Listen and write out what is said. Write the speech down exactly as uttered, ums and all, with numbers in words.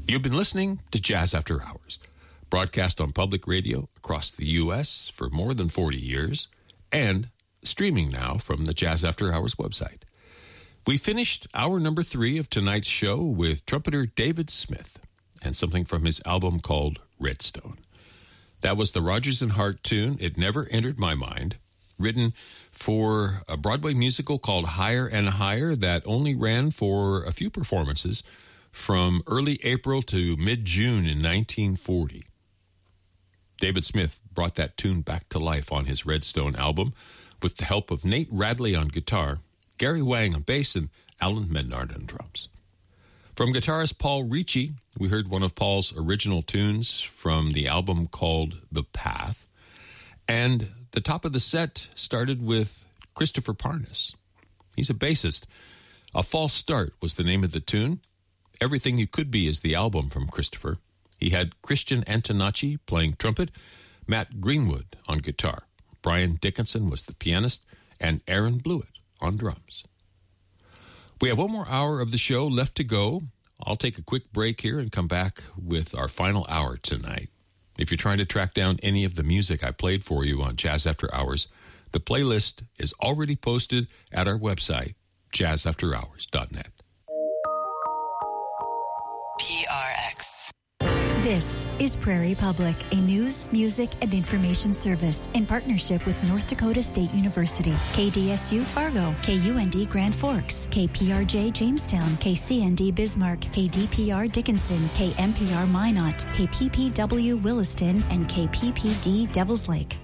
You've been listening to Jazz After Hours, broadcast on public radio across the U S for more than forty years, and streaming now from the Jazz After Hours website. We finished hour number three of tonight's show with trumpeter David Smith and something from his album called Redstone. That was the Rodgers and Hart tune, It Never Entered My Mind, written for a Broadway musical called Higher and Higher that only ran for a few performances from early April to mid-June in nineteen forty. David Smith brought that tune back to life on his Redstone album with the help of Nate Radley on guitar, Gary Wang on bass, and Alan Menard on drums. From guitarist Paul Ricci, we heard one of Paul's original tunes from the album called The Path. And the top of the set started with Christopher Parnas. He's a bassist. A False Start was the name of the tune. Everything You Could Be is the album from Christopher. He had Christian Antonacci playing trumpet, Matt Greenwood on guitar, Brian Dickinson was the pianist, and Aaron Blewett on drums. We have one more hour of the show left to go. I'll take a quick break here and come back with our final hour tonight. If you're trying to track down any of the music I played for you on Jazz After Hours, the playlist is already posted at our website, jazz after hours dot net. P R X. This is Prairie Public, a news, music, and information service in partnership with North Dakota State University, K D S U Fargo, K U N D Grand Forks, K P R J Jamestown, K C N D Bismarck, K D P R Dickinson, K M P R Minot, K P P W Williston, and K P P D Devils Lake.